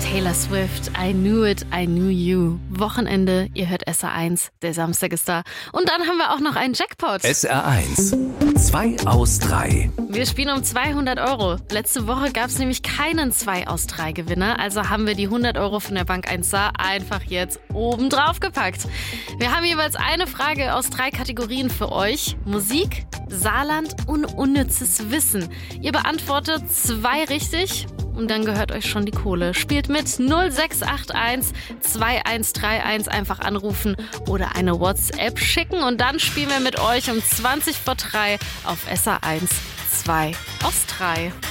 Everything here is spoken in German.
Taylor Swift, I Knew It, I Knew You. Wochenende, ihr hört SR1, der Samstag ist da. Und dann haben wir auch noch einen Jackpot. SR1, 2 aus 3. Wir spielen um 200 Euro. Letzte Woche gab es nämlich keinen 2 aus 3 Gewinner, also haben wir die 100 Euro von der Bank 1 Star einfach jetzt oben drauf gepackt. Wir haben jeweils eine Frage aus 3 Kategorien für euch. Musik, Saarland und unnützes Wissen. Ihr beantwortet 2 richtig. Und dann gehört euch schon die Kohle. Spielt mit 0681 2131, einfach anrufen oder eine WhatsApp schicken. Und dann spielen wir mit euch um 20 vor 3 auf SR1 2 aus 3.